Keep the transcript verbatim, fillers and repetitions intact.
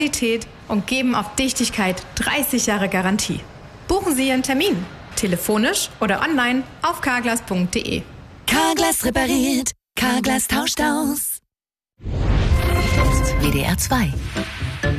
Qualität und geben auf Dichtigkeit dreißig Jahre Garantie. Buchen Sie Ihren Termin, telefonisch oder online auf carglass punkt de. Carglass repariert, Carglass tauscht aus. W D R zwei